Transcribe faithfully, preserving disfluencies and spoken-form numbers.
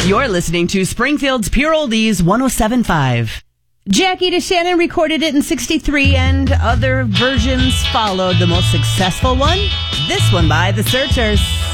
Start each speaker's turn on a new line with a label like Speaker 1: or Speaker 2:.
Speaker 1: You're listening to Springfield's Pure Oldies one oh seven point five. Jackie DeShannon recorded it in sixty-three, and other versions followed. The most successful one, this one by The Searchers.